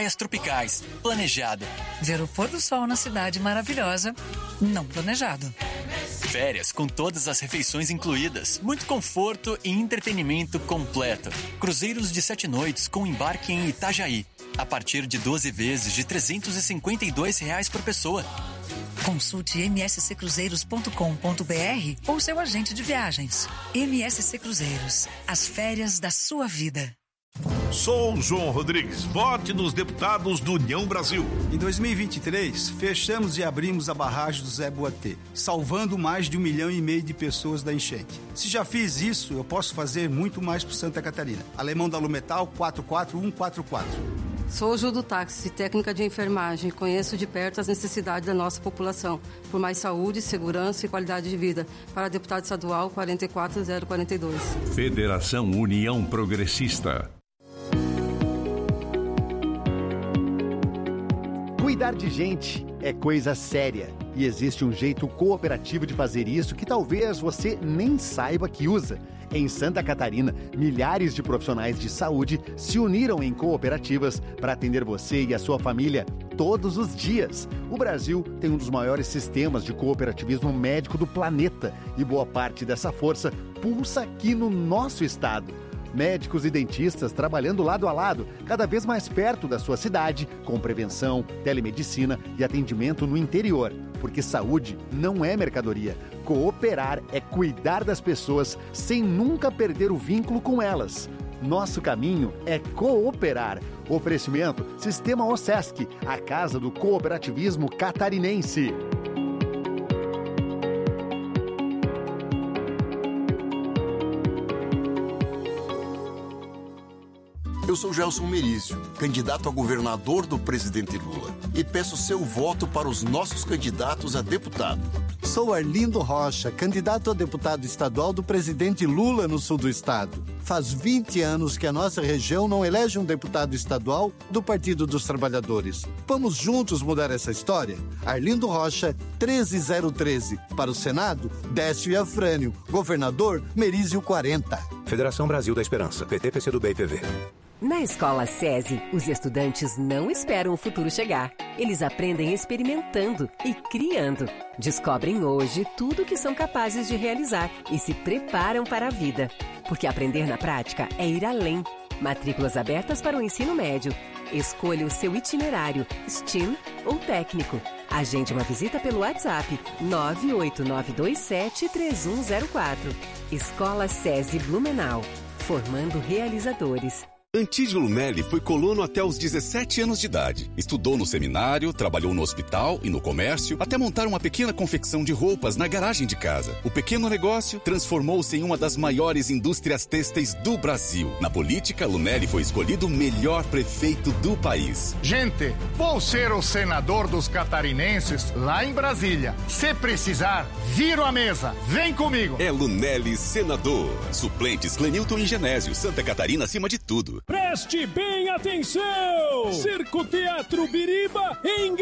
Praias tropicais, planejado. Ver o pôr do sol na cidade maravilhosa, não planejado. Férias com todas as refeições incluídas, muito conforto e entretenimento completo. Cruzeiros de 7 noites com embarque em Itajaí, a partir de 12 vezes de R$ 352 por pessoa. Consulte msccruzeiros.com.br ou seu agente de viagens. MSC Cruzeiros, as férias da sua vida. Sou João Rodrigues. Vote nos deputados do União Brasil. Em 2023, fechamos e abrimos a barragem do Zé Boatê, salvando mais de 1,5 milhão de pessoas da enchente. Se já fiz isso, eu posso fazer muito mais por Santa Catarina. Alemão da Lumetal 44144. Sou Ju do Táxi, técnica de enfermagem. Conheço de perto as necessidades da nossa população. Por mais saúde, segurança e qualidade de vida. Para deputado estadual 44042. Federação União Progressista. Cuidar de gente é coisa séria e existe um jeito cooperativo de fazer isso que talvez você nem saiba que usa. Em Santa Catarina, milhares de profissionais de saúde se uniram em cooperativas para atender você e a sua família todos os dias. O Brasil tem um dos maiores sistemas de cooperativismo médico do planeta e boa parte dessa força pulsa aqui no nosso estado. Médicos e dentistas trabalhando lado a lado, cada vez mais perto da sua cidade, com prevenção, telemedicina e atendimento no interior. Porque saúde não é mercadoria. Cooperar é cuidar das pessoas sem nunca perder o vínculo com elas. Nosso caminho é cooperar. Oferecimento Sistema OSESC, a casa do cooperativismo catarinense. Eu sou Gelson Merizio, candidato a governador do presidente Lula, e peço seu voto para os nossos candidatos a deputado. Sou Arlindo Rocha, candidato a deputado estadual do presidente Lula no sul do estado. Faz 20 anos que a nossa região não elege um deputado estadual do Partido dos Trabalhadores. Vamos juntos mudar essa história? Arlindo Rocha, 13013. Para o Senado, Décio Afrânio. Governador, Merizio 40. Federação Brasil da Esperança. PT, PCdoB e PV. Na Escola SESI, os estudantes não esperam o futuro chegar. Eles aprendem experimentando e criando. Descobrem hoje tudo o que são capazes de realizar e se preparam para a vida. Porque aprender na prática é ir além. Matrículas abertas para o ensino médio. Escolha o seu itinerário, STEAM ou técnico. Agende uma visita pelo WhatsApp 989273104. Escola SESI Blumenau. Formando realizadores. Antídio Lunelli foi colono até os 17 anos de idade. Estudou no seminário, trabalhou no hospital e no comércio, até montar uma pequena confecção de roupas na garagem de casa. O pequeno negócio transformou-se em uma das maiores indústrias têxteis do Brasil. Na política, Lunelli foi escolhido o melhor prefeito do país. Gente, vou ser o senador dos catarinenses lá em Brasília. Se precisar, viro a mesa. Vem comigo. É Lunelli senador. Suplentes Clenilton e Genésio. Santa Catarina acima de tudo. Preste bem atenção! Circo Teatro Biriba em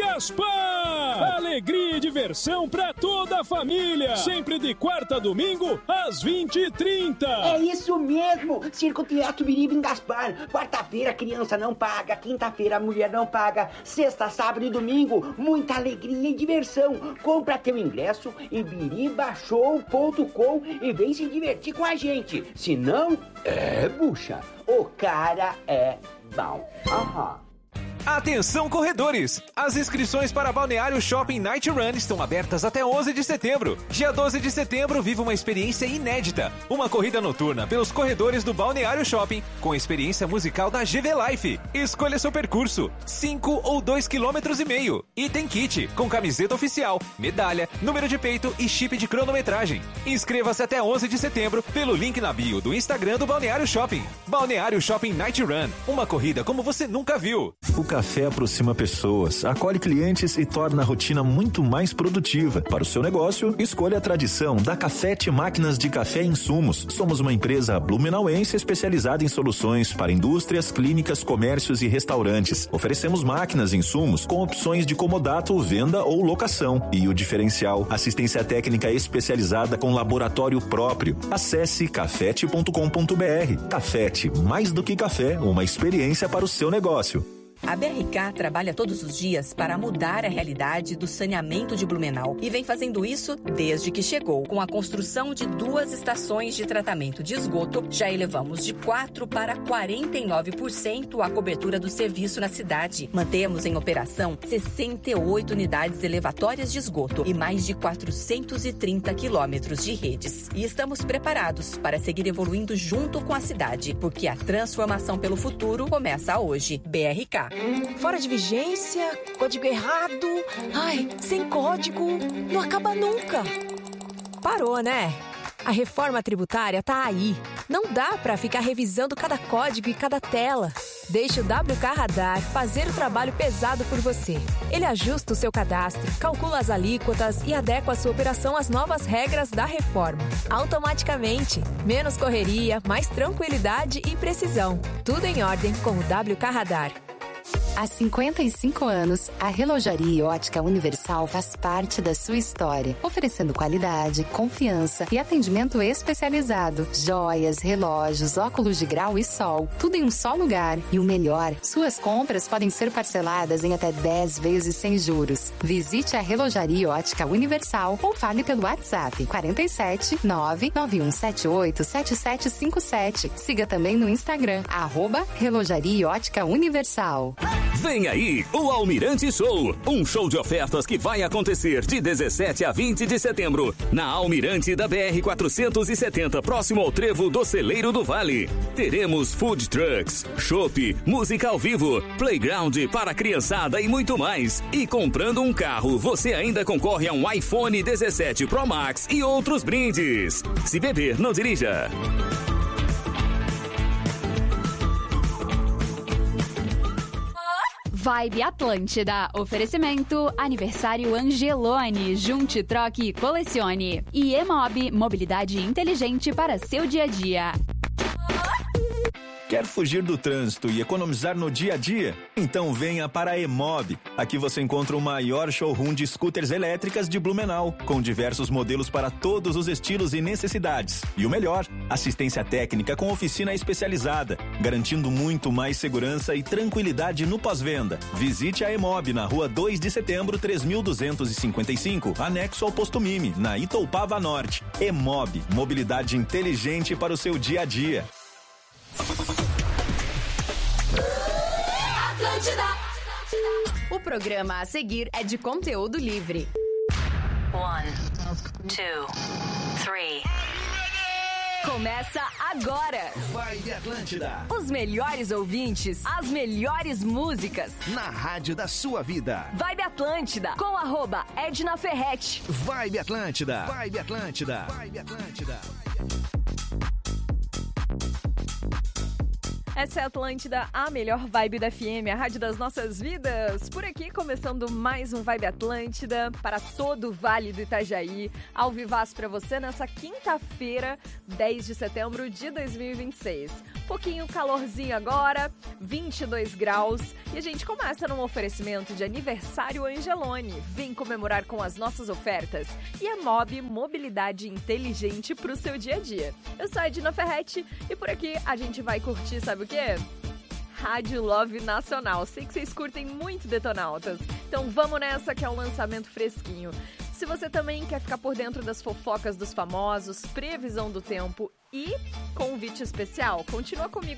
Gaspar! Alegria e diversão pra toda a família! Sempre de quarta a domingo, às 20h30. É isso mesmo! Circo Teatro Biriba em Gaspar. Quarta-feira a criança não paga, quinta-feira a mulher não paga, sexta, sábado e domingo, muita alegria e diversão. Compra teu ingresso em biribashow.com e vem se divertir com a gente. Se não, bucha. O cara é bom. Aham. Atenção, corredores! As inscrições para Balneário Shopping Night Run estão abertas até 11 de setembro. Dia 12 de setembro, viva uma experiência inédita. Uma corrida noturna pelos corredores do Balneário Shopping, com experiência musical da GV Life. Escolha seu percurso, 5 ou 2,5 km. Item kit, com camiseta oficial, medalha, número de peito e chip de cronometragem. Inscreva-se até 11 de setembro pelo link na bio do Instagram do Balneário Shopping. Balneário Shopping Night Run, uma corrida como você nunca viu. O café aproxima pessoas, acolhe clientes e torna a rotina muito mais produtiva. Para o seu negócio, escolha a tradição da Cafete Máquinas de Café e Insumos. Somos uma empresa blumenauense especializada em soluções para indústrias, clínicas, comércios e restaurantes. Oferecemos máquinas e insumos com opções de comodato, venda ou locação. E o diferencial, assistência técnica especializada com laboratório próprio. Acesse cafete.com.br. Cafete, mais do que café, uma experiência para o seu negócio. A BRK trabalha todos os dias para mudar a realidade do saneamento de Blumenau e vem fazendo isso desde que chegou. Com a construção de 2 estações de tratamento de esgoto, já elevamos de 4% para 49% a cobertura do serviço na cidade. Mantemos em operação 68 unidades elevatórias de esgoto e mais de 430 quilômetros de redes. E estamos preparados para seguir evoluindo junto com a cidade, porque a transformação pelo futuro começa hoje. BRK. Fora de vigência, código errado. Ai, sem código, não acaba nunca. Parou, né? A reforma tributária tá aí. Não dá pra ficar revisando cada código e cada tela. Deixe o WK Radar fazer o trabalho pesado por você. Ele ajusta o seu cadastro, calcula as alíquotas e adequa a sua operação às novas regras da reforma. Automaticamente. Menos correria, mais tranquilidade e precisão. Tudo em ordem com o WK Radar. Há 55 anos, a Relojaria Ótica Universal faz parte da sua história, oferecendo qualidade, confiança e atendimento especializado. Joias, relógios, óculos de grau e sol, tudo em um só lugar. E o melhor, suas compras podem ser parceladas em até 10 vezes sem juros. Visite a Relojaria Ótica Universal ou fale pelo WhatsApp 47 99178 7757. Siga também no Instagram, @Relojaria Ótica Universal. Vem aí o Almirante Show, um show de ofertas que vai acontecer de 17 a 20 de setembro, na Almirante da BR-470, próximo ao trevo do Celeiro do Vale. Teremos food trucks, chopp, música ao vivo, playground para criançada e muito mais. E comprando um carro, você ainda concorre a um iPhone 17 Pro Max e outros brindes. Se beber, não dirija. Vibe Atlântida. Oferecimento aniversário Angelone. Junte, troque e colecione. E Emob, mobilidade inteligente para seu dia a dia. Quer fugir do trânsito e economizar no dia a dia? Então venha para a Emob. Aqui você encontra o maior showroom de scooters elétricas de Blumenau, com diversos modelos para todos os estilos e necessidades. E o melhor, assistência técnica com oficina especializada, garantindo muito mais segurança e tranquilidade no pós-venda. Visite a Emob na rua 2 de setembro, 3255, anexo ao Posto Mime, na Itoupava Norte. Emob, mobilidade inteligente para o seu dia a dia. O programa a seguir é de conteúdo livre. 1, 2, 3. Começa agora. Vibe Atlântida. Os melhores ouvintes, as melhores músicas. Na rádio da sua vida. Vibe Atlântida, com @Edna Ferretti. Vibe Atlântida. Vibe Atlântida. Vibe Atlântida. Essa é a Atlântida, a melhor vibe da FM, a rádio das nossas vidas. Por aqui, começando mais um Vibe Atlântida para todo o Vale do Itajaí. Ao vivaço para você nessa quinta-feira, 10 de setembro de 2026. Pouquinho calorzinho agora, 22 graus. E a gente começa num oferecimento de aniversário Angelone. Vem comemorar com as nossas ofertas. E a Mob, mobilidade inteligente para o seu dia a dia. Eu sou a Edna Ferretti e por aqui a gente vai curtir, sabe o quê? Rádio Love Nacional. Sei que vocês curtem muito Detonautas. Então vamos nessa que é um lançamento fresquinho. Se você também quer ficar por dentro das fofocas dos famosos, previsão do tempo e convite especial, continua comigo